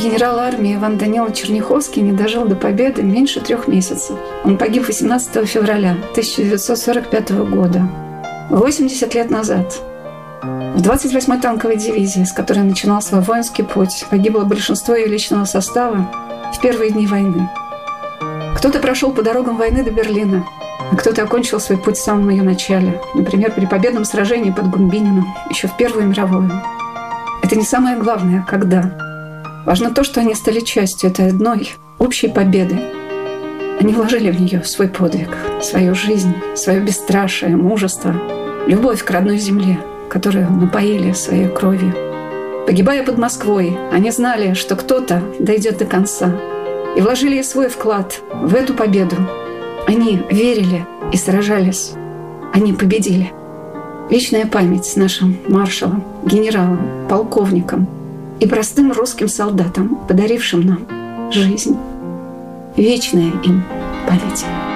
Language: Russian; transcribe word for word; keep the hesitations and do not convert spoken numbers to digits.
Генерал армии Иван Данилович Черняховский не дожил до победы меньше трех месяцев. Он погиб восемнадцатого февраля тысяча девятьсот сорок пятого года, восемьдесят лет назад. В двадцать восьмой танковой дивизии, с которой начинал свой воинский путь, погибло большинство ее личного состава в первые дни войны. Кто-то прошел по дорогам войны до Берлина, а кто-то окончил свой путь в самом ее начале, например, при победном сражении под Гумбининым еще в Первую мировую. Это не самое главное, когда. Важно то, что они стали частью этой одной общей победы. Они вложили в нее свой подвиг, свою жизнь, свое бесстрашие, мужество, любовь к родной земле, которую напоили своей кровью. Погибая под Москвой, они знали, что кто-то дойдет до конца, и вложили свой вклад в эту победу. Они верили и сражались. Они победили. Вечная память нашим маршалам, генералам, полковникам и простым русским солдатам, подарившим нам жизнь. Вечная им память.